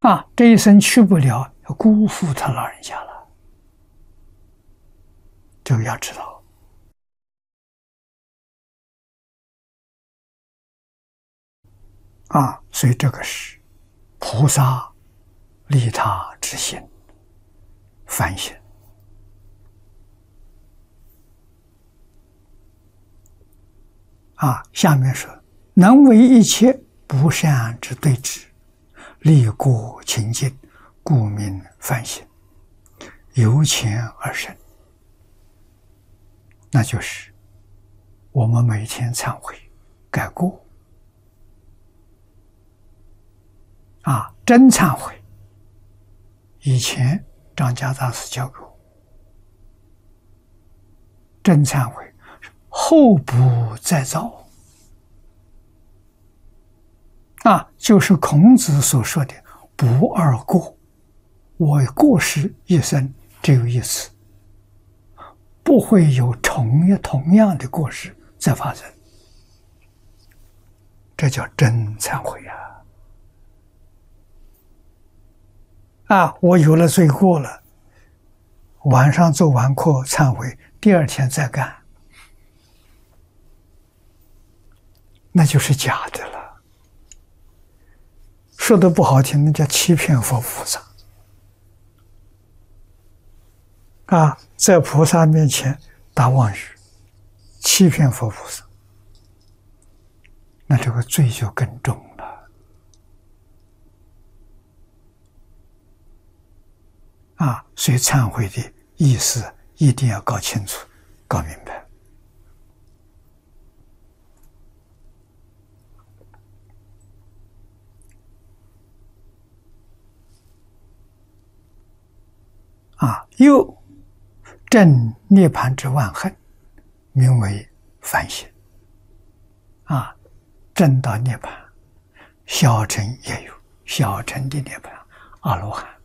这一生去不了，辜负他老人家了，这个要知道。所以这个是菩萨利他之心，反省。下面说，能为一切不善之对治，利过清净，故名反省，由浅而深。那就是我们每天忏悔改过，真忏悔。以前张家大师教给我，真忏悔后不再造。就是孔子所说的不二过，我过失一生只有一次，不会有同样的过失再发生，这叫真忏悔我有了罪过了，晚上做完课忏悔，第二天再干，那就是假的了。说的不好听，那叫欺骗佛菩萨。在菩萨面前打妄语，欺骗佛菩萨，那这个罪就更重了。所以忏悔的意思一定要搞清楚、搞明白。又证涅槃之万恨，名为反省。证到涅槃，小乘也有小乘的涅槃，阿罗汉。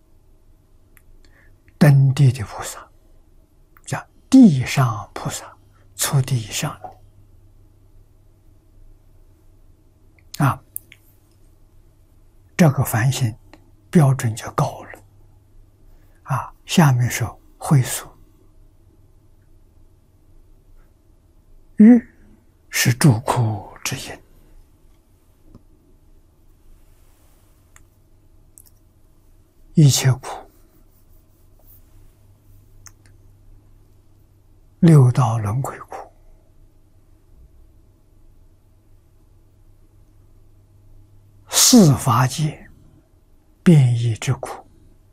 登地的菩萨叫地上菩萨，初地以上的这个反省标准就高了。下面说会所，欲是诸苦之因，一切苦，六道轮回苦，四法界变异之苦，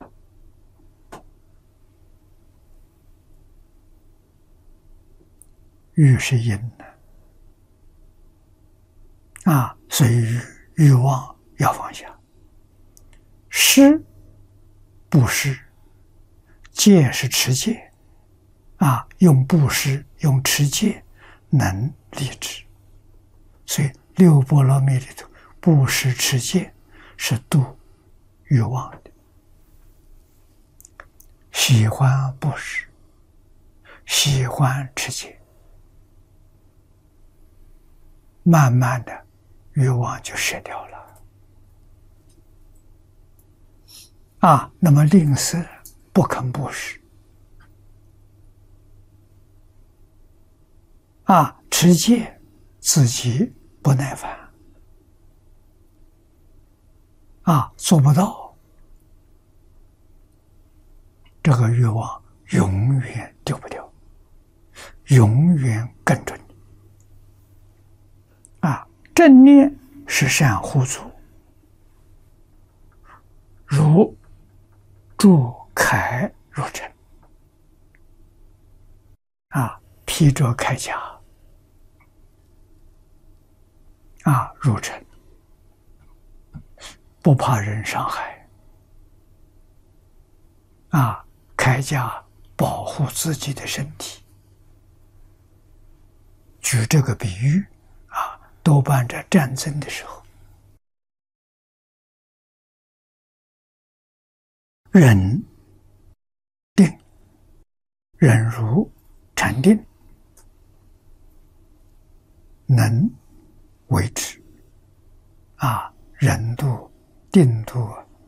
欲是因所以欲望要放下。施布施，戒是持戒用布施用持戒能立志。所以六波罗蜜里头，布施持戒是度欲望的。喜欢布施，喜欢持戒，慢慢的欲望就舍掉了那么吝啬不肯布施持戒自己不耐烦做不到，这个欲望永远丢不掉，永远跟着你正念是善护助，如助铠入城披着铠甲入城，不怕人伤害铠甲保护自己的身体。举这个比喻多半在战争的时候，忍定，忍辱禅定，能维持忍度、定度